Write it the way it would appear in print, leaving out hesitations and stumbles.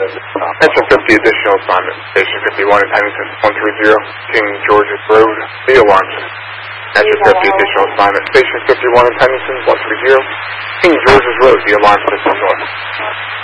Attention 50, additional assignment. Station 51 in Pennington, 130, King George's Road, the alarm system. Attention 50, additional assignment. Station 51 in Pennington, 130, King George's Road, the alarm system north.